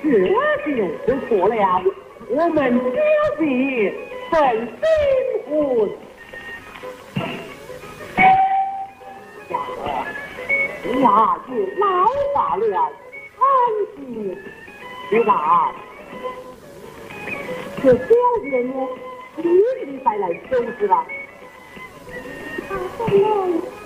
就是错了。我们小弟本心魂。你呀，就老大了，安心。局长，这小姐呢，你带来收拾了。 大妹。